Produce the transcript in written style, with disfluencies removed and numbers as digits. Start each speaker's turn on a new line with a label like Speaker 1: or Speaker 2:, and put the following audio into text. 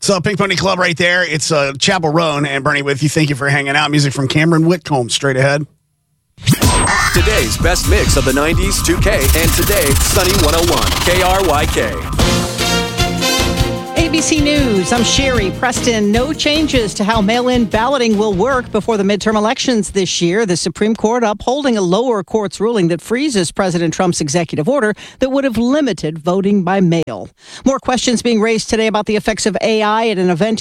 Speaker 1: So Pink Pony Club right there. It's Chapel Roan and Bernie with you. Thank you for hanging out. Music from Cameron Whitcomb straight ahead.
Speaker 2: Today's best mix of the 90s, 2K, and today, Sunny 101, KRYK.
Speaker 3: ABC News, I'm Sherry Preston. No changes to how mail-in balloting will work before the midterm elections this year. The Supreme Court upholding a lower court's ruling that freezes President Trump's executive order that would have limited voting by mail. More questions being raised today about the effects of AI at an event